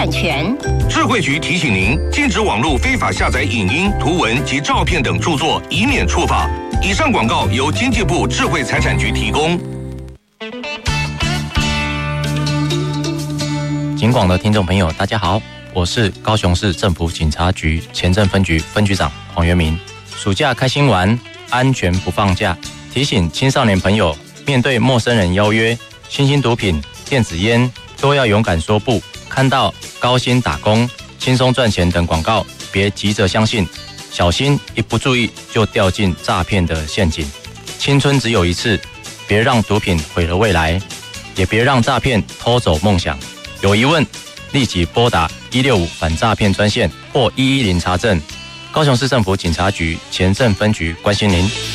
产权。 智慧局提醒您，禁止网络非法下载影音、图文及照片等著作，以免触法。以上广告由经济部智慧财产局提供。 警广的听众朋友，大家好，我是高雄市政府警察局前镇分局分局长黄元明。暑假开心玩，安全不放假。提醒青少年朋友，面对陌生人邀约、新兴毒品、电子烟，都要勇敢说不。看到高薪打工、轻松赚钱等广告，别急着相信，小心一不注意就掉进诈骗的陷阱。青春只有一次，别让毒品毁了未来，也别让诈骗偷走梦想。有疑问，立即拨打165反诈骗专线或110查证。高雄市政府警察局前镇分局关心您。